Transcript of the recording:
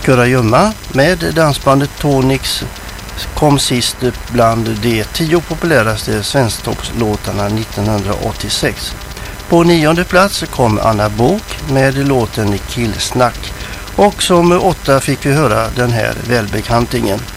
Kurragömma med dansbandet Tonix kom sist bland de 10 populäraste svensktoppslåtarna 1986. På 9:e plats kom Anna Bok med låten Killsnack. Och som 8 fick vi höra den här välbekantingen.